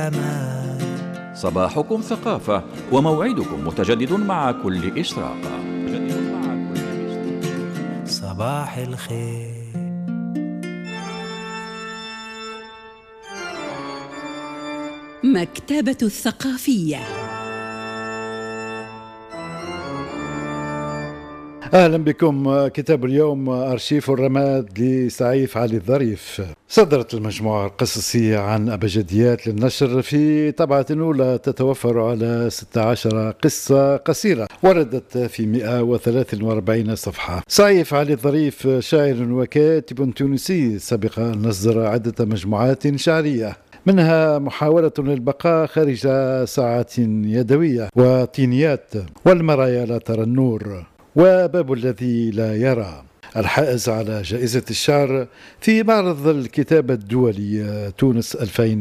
صباحكم ثقافة وموعدكم متجدد مع كل إشراقة. صباح الخير. مكتبة الثقافية. أهلا بكم. كتاب اليوم أرشيف الرماد لسعيف علي الظريف. صدرت المجموعة القصصية عن أبجديات للنشر في طبعة أولى تتوفر على 16 قصة قصيرة وردت في 143 صفحة. سعيف علي الظريف شاعر وكاتب تونسي سبق أن نصدر عدة مجموعات شعرية، منها محاولة للبقاء خارج ساعات يدوية وطينيات والمرايا لا ترى النور وباب الذي لا يرى، الحائز على جائزة الشعر في معرض الكتابة الدولي تونس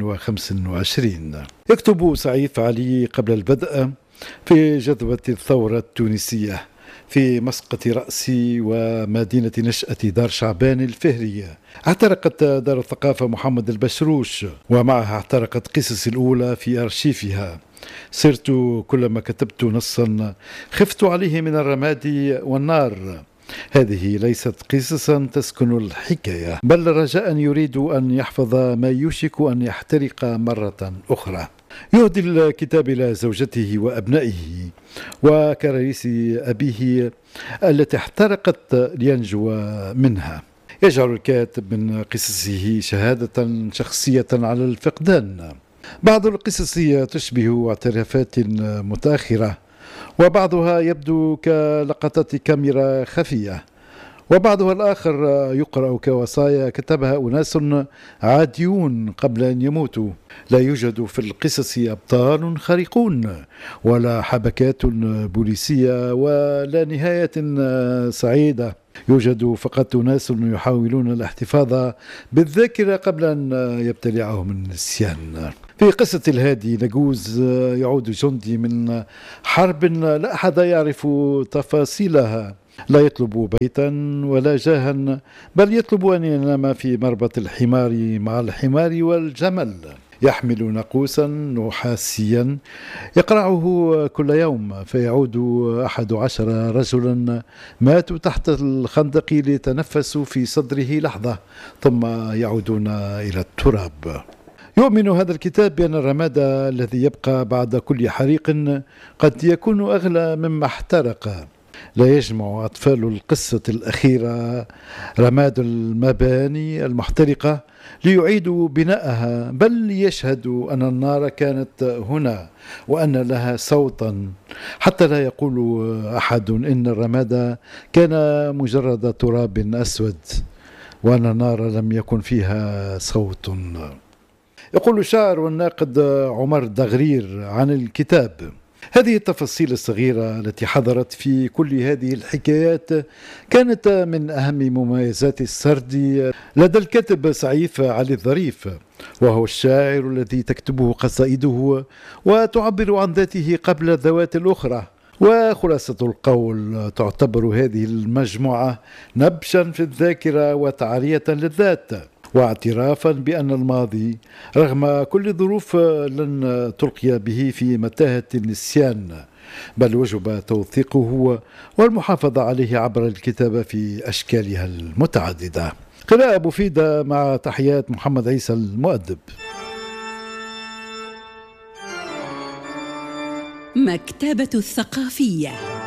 2025. يكتب سعيف علي قبل البدء في جذوة الثورة التونسية في مسقط رأسي ومدينة نشأة دار شعبان الفهرية. احترقت دار الثقافة محمد البشروش ومعها احترقت قصصي الأولى في أرشيفها. صرت كلما كتبت نصا خفت عليه من الرماد والنار. هذه ليست قصصا تسكن الحكاية، بل رجاء يريد أن يحفظ ما يوشك أن يحترق مرة أخرى. يهدي الكتاب إلى زوجته وأبنائه وكراريس أبيه التي احترقت لينجو منها. يجعل الكاتب من قصصه شهادة شخصية على الفقدان. بعض القصص تشبه اعترافات متأخرة، وبعضها يبدو كلقطات كاميرا خفية، وبعضها الآخر يقرأ كوصايا كتبها أناس عاديون قبل أن يموتوا. لا يوجد في القصص أبطال خارقون ولا حبكات بوليسية ولا نهاية سعيدة. يوجد فقط ناس يحاولون الاحتفاظ بالذاكرة قبل أن يبتلعهم النسيان. في قصة الهادي نجوز يعود جندي من حرب لا أحد يعرف تفاصيلها، لا يطلب بيتا ولا جاها، بل يطلب أن ينام في مربط الحمار مع الحمار والجمل. يحمل ناقوسا نحاسيا يقرعه كل يوم، فيعود 11 رجلا ماتوا تحت الخندق ليتنفسوا في صدره لحظة ثم يعودون إلى التراب. يؤمن هذا الكتاب بأن الرماد الذي يبقى بعد كل حريق قد يكون أغلى مما احترق. لا يجمع أطفال القصة الأخيرة رماد المباني المحترقة ليعيدوا بناءها، بل ليشهدوا أن النار كانت هنا وأن لها صوتا، حتى لا يقول أحد إن الرماد كان مجرد تراب أسود وأن النار لم يكن فيها صوت. يقول الشاعر والناقد عمر دغرير عن الكتاب: هذه التفاصيل الصغيرة التي حضرت في كل هذه الحكايات كانت من أهم مميزات السرد لدى الكاتب سعيف علي الظريف، وهو الشاعر الذي تكتبه قصائده وتعبر عن ذاته قبل الذوات الأخرى. وخلاصة القول تعتبر هذه المجموعة نبشا في الذاكرة وتعرية للذات، واعترافا بأن الماضي رغم كل الظروف لن تلقي به في متاهة النسيان، بل وجب توثيقه والمحافظة عليه عبر الكتابة في أشكالها المتعددة. قراءة مفيدة مع تحيات محمد عيسى المؤدب. مكتبة الثقافية.